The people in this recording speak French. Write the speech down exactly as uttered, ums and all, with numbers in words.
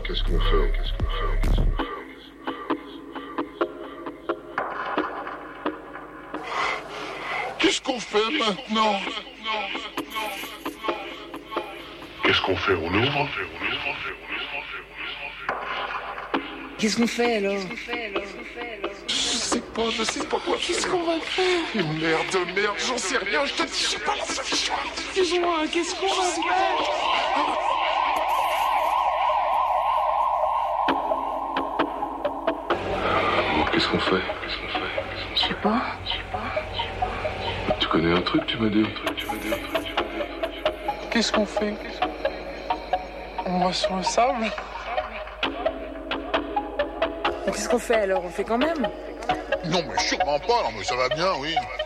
Qu'est-ce qu'on fait? Qu'est-ce qu'on fait? Qu'est-ce qu'on fait? Qu'est-ce qu'on fait maintenant? Qu'est-ce qu'on fait? On ouvre? Qu'est-ce qu'on fait alors? Je sais pas, je sais pas quoi. Qu'est-ce qu'on va faire? Merde, merde, j'en sais rien, je te dis, je sais pas la solution. Dis-moi, qu'est-ce qu'on va faire? Qu'est-ce qu'on fait? Qu'est-ce qu'on fait? Je sais pas. Tu connais un truc, tu m'as dit un truc, tu m'as dit un truc, tu m'as dit un truc. Qu'est-ce qu'on fait? On va sur le sable? Mais qu'est-ce qu'on fait alors? On fait quand même? Non, mais sûrement pas, non, mais ça va bien, oui.